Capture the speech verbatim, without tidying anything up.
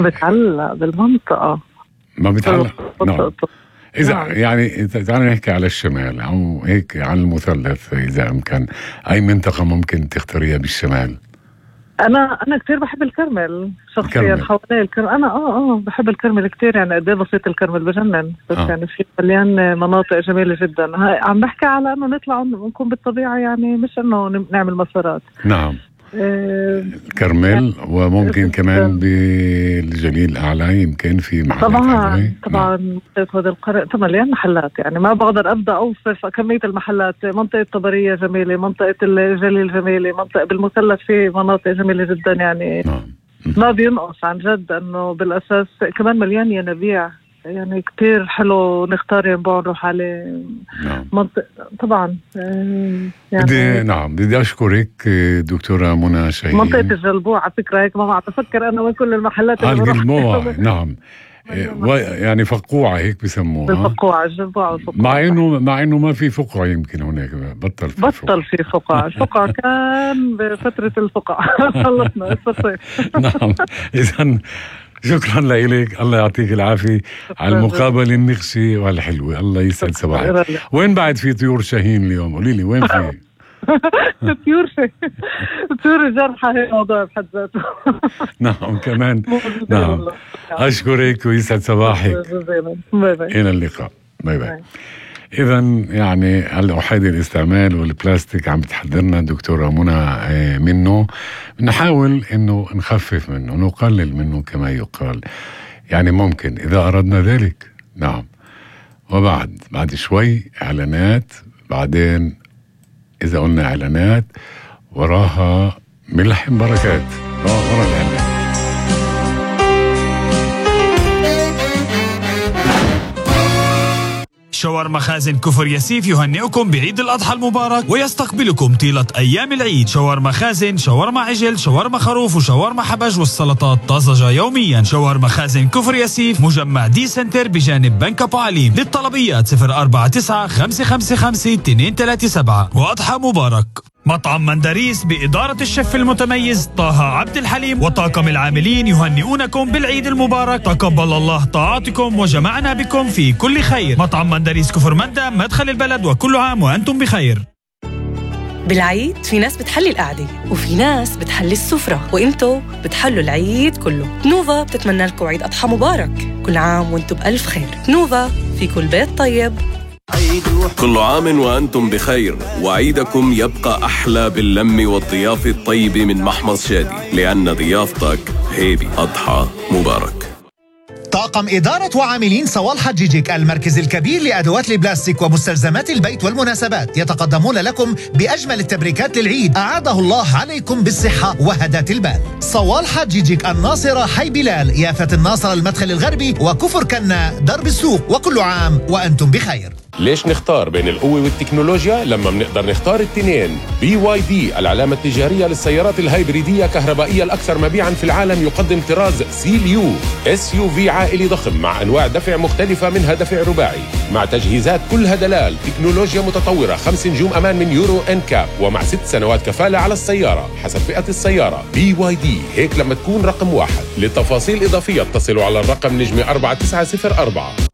بتعلق بالمنطقة. ما بتعلق؟ نعم. إذا نعم. يعني تعالى نحكي على الشمال أو هيك على المثلث إذا أمكن، أي منطقة ممكن تختاريها بالشمال؟ أنا أنا كتير بحب الكرمل شخصيا، حوالي الكرمل أنا آه آه بحب الكرمل كتير، يعني قد إيه بسيط الكرمل بجنن، بس آه. يعني في مليان مناطق جميلة جدا. هاي عم بحكي على إنه نطلع ونكون بالطبيعة، يعني مش إنه نعمل مسارات. نعم. الكرمل وممكن كمان بالجليل الأعلى يمكن في محلات طبعا حلوة. طبعا منطقة هذا القرية طبعا مليان محلات، يعني ما بقدر أبدأ أوصف كمية المحلات. منطقة طبرية جميلة، منطقة الجليل جميلة، منطقة بالمثلث في مناطق جميلة جدا يعني. نعم. ما بينقص عن جد، أنه بالأساس كمان مليان ينابيع، يعني كتير حلو نختار ينبوع نروح عليه. نعم. منطق طبعا يعني بدي نعم بدي أشكرك دكتورة منى شاهين. منطقة الجلبوع على فكرة هيك ما أتفكر أنا وين كل المحلات اللي الجلبوع. نعم. يعني فقوعة هيك بسموها. الفقوعة الجلبوع والفقوعة. مع إنه مع إنه ما في فقوع، يمكن هناك بطل في بطل في فقوع. الفقوع كان بفترة الفقوع خلصنا الصيف. نعم. إذن شكرا لك، الله يعطيك العافية على المقابلة النقشة والحلوة. الله يسعد صباحك. وين بعد في طيور شاهين اليوم؟ قولي لي وين في؟ طيور شاهين، طيور الجرحى هي موضوع بحد ذاته. نعم كمان. نعم. أشكرك ويسعد صباحك. إلى اللقاء. باي باي. إذا يعني الأحادي الاستعمال والبلاستيك عم بتحذرنا دكتورة منى منه، نحاول إنه نخفف منه، نقلل منه كما يقال، يعني ممكن إذا أردنا ذلك. نعم. وبعد بعد شوي إعلانات، بعدين إذا قلنا إعلانات وراها ملحم بركات. ورا الإعلان. شاورما خازن كفر ياسيف يهنئكم بعيد الأضحى المبارك ويستقبلكم طيلة أيام العيد. شاورما خازن، شاورما عجل، شاورما خروف وشاورما حبج، والسلطات طازجة يوميا. شاورما خازن كفر ياسيف، مجمع دي سنتر بجانب بنك أبو عليم. للطلبيات صفر أربعة تسعة خمسة خمسة خمسة اثنين ثلاثة سبعة. وأضحى مبارك. مطعم مندريس بإدارة الشيف المتميز طه عبد الحليم وطاقم العاملين يهنئونكم بالعيد المبارك. تقبل الله طاعاتكم وجمعنا بكم في كل خير. مطعم مندريس كفر مندى مدخل البلد، وكل عام وأنتم بخير. بالعيد في ناس بتحلي القعدة وفي ناس بتحلي السفرة، وإنتو بتحلوا العيد كله. نوفا بتتمنى لكم عيد أضحى مبارك، كل عام وأنتو بألف خير. نوفا في كل بيت طيب. كل عام وأنتم بخير، وعيدكم يبقى أحلى باللم والضيافة الطيبة من محمص شادي، لأن ضيافتك هيبي. أضحى مبارك. طاقم إدارة وعاملين صوال حجيجيك، المركز الكبير لأدوات البلاستيك ومستلزمات البيت والمناسبات، يتقدمون لكم بأجمل التبريكات للعيد. أعاده الله عليكم بالصحة وهداة البال. صوال حجيجيك، الناصرة حي بلال، يافة الناصرة المدخل الغربي، وكفر كنا درب السوق. وكل عام وأنتم بخير. ليش نختار بين القوة والتكنولوجيا لما بنقدر نختار التنين؟ بي واي دي، العلامة التجارية للسيارات الهايبريدية كهربائية الأكثر مبيعاً في العالم، يقدم طراز سيل يو، اس يو في عائلي ضخم مع أنواع دفع مختلفة، منها دفع رباعي مع تجهيزات كلها دلال، تكنولوجيا متطورة، خمس نجوم أمان من يورو إن كاب، ومع ست سنوات كفالة على السيارة حسب فئة السيارة. بي واي دي، هيك لما تكون رقم واحد. لتفاصيل إضافية اتصلوا على الرقم نجمة أربعة تسعة صفر أربعة.